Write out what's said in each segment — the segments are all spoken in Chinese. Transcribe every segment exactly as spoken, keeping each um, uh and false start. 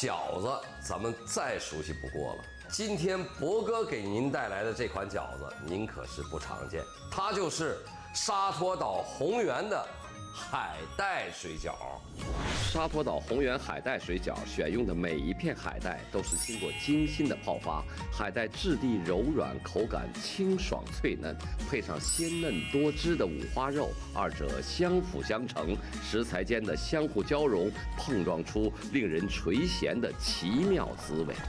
饺子咱们再熟悉不过了。今天博哥给您带来的这款饺子，您可是不常见，它就是沙陀岛宏源的海带水饺。沙陀岛宏源海带水饺选用的每一片海带都是经过精心的泡发，海带质地柔软，口感清爽脆嫩，配上鲜嫩多汁的五花肉，二者相辅相成，食材间的相互交融，碰撞出令人垂涎的奇妙滋味。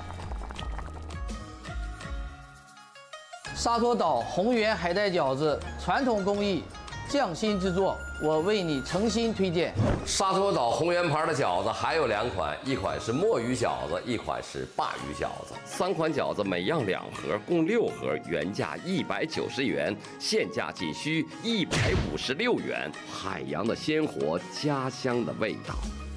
沙陀岛宏源海带饺子，传统工艺，匠心制作，我为你诚心推荐。 沙陀岛宏源牌的饺子还有两款，一款是墨鱼饺子，一款是鲅鱼饺子。三款饺子每样两盒，共六盒，原价一百九十元，现价仅需一百五十六元。海洋的鲜活，家乡的味道。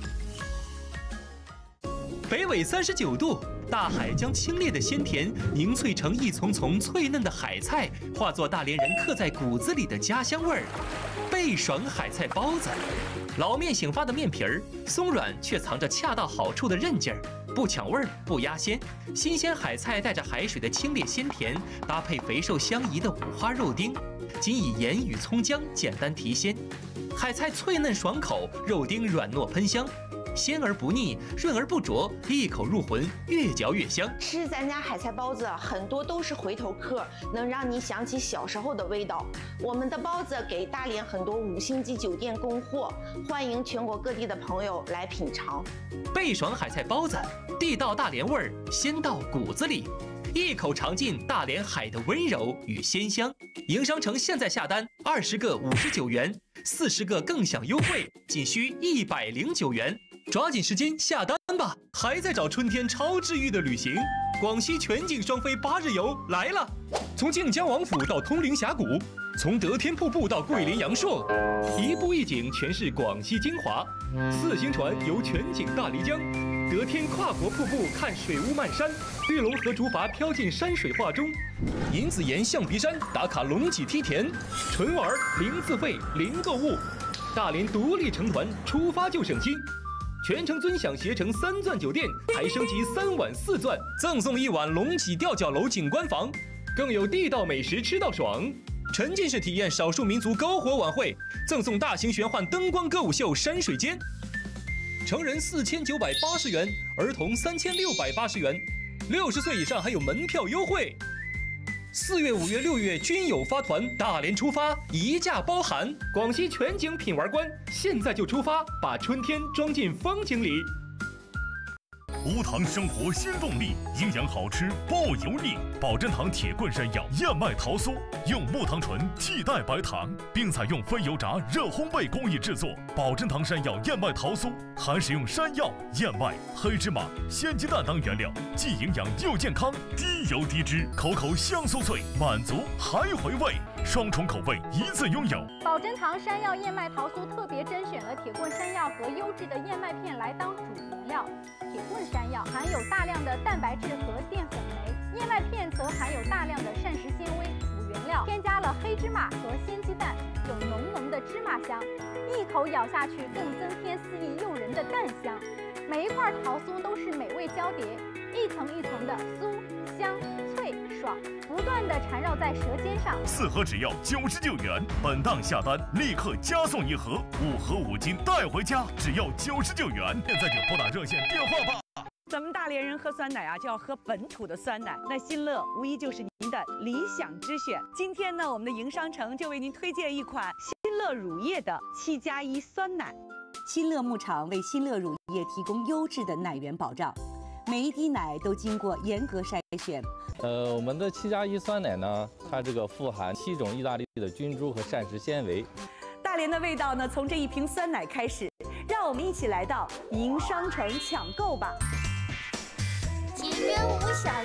北纬三十九度，大海将清冽的鲜甜凝萃成一丛丛脆嫩的海菜，化作大连人刻在骨子里的家乡味儿。倍爽海菜包子，老面醒发的面皮儿，松软却藏着恰到好处的韧劲儿，不抢味儿，不压鲜。新鲜海菜带着海水的清冽鲜甜，搭配肥瘦相宜的五花肉丁，仅以盐与葱姜简单提鲜。海菜脆嫩爽口，肉丁软糯喷香。鲜而不腻，润而不浊，一口入魂，越嚼越香。 吃咱家海菜包子，很多都是回头客，能让你想起小时候的味道。我们的包子给大连很多五星级酒店供货，欢迎全国各地的朋友来品尝。 倍爽海菜包子，地道大连味儿，鲜到骨子里，一口尝尽大连海的温柔与鲜香。营商城现在下单二十个五十九元，四十个更享优惠，仅需一百零九元。抓紧时间下单吧！还在找春天超治愈的旅行？广西全景双飞八日游来了！从靖江王府到通灵峡谷，从得天瀑布到桂林阳朔，一步一景全是广西精华。四行船游全景大漓江，得天跨国瀑布看水雾漫山，玉龙河竹筏飘进山水画中。银子岩象鼻山打卡龙脊梯田，纯玩零自费零购物。大连独立成团，出发就省心。全程尊享携程三钻酒店，还升级三晚四钻，赠送一晚龙脊吊脚楼景观房，更有地道美食吃到爽。沉浸式体验少数民族篝火晚会，赠送大型玄幻灯光歌舞秀山水间。成人四千九百八十元，儿童三千六百八十元，六十岁以上还有门票优惠。四月、五月、六月均有发团，大连出发，一价包含。广西全景品玩观，现在就出发，把春天装进风景里。 无糖生活新动力，营养好吃不油腻。保真堂铁棍山药燕麦桃酥，用木糖醇替代白糖，并采用非油炸热烘焙工艺制作。保真堂山药燕麦桃酥还使用山药、燕麦、黑芝麻、鲜鸡蛋等原料，既营养又健康，低油低脂，口口香酥脆，满足还回味，双重口味一次拥有。 保真堂山药燕麦桃酥特别甄选了铁棍山药和优质的燕麦片来当主原料。铁棍山药含有大量的蛋白质和淀粉酶，燕麦片则含有大量的膳食纤维辅原料，添加了黑芝麻和鲜鸡蛋，有浓浓的芝麻香，一口咬下去更增添肆意诱人的蛋香。每一块桃酥都是美味交叠，一层一层的酥香脆爽，不断的缠绕在舌尖上。 四盒只要九十九元，本档下单立刻加送一盒，五盒五斤带回家，只要九十九元。现在就拨打热线电话吧。 咱们大连人喝酸奶啊，就要喝本土的酸奶，那新乐无疑就是您的理想之选。今天呢，我们的营商城就为您推荐一款新乐乳业的七加一酸奶。 新乐牧场为新乐乳业提供优质的奶源保障，每一滴奶都经过严格筛选。 呃，我们的七加一酸奶呢，它这个富含七种意大利的菌株和膳食纤维。 大连的味道呢，从这一瓶酸奶开始，让我们一起来到营商城抢购吧。 节约无小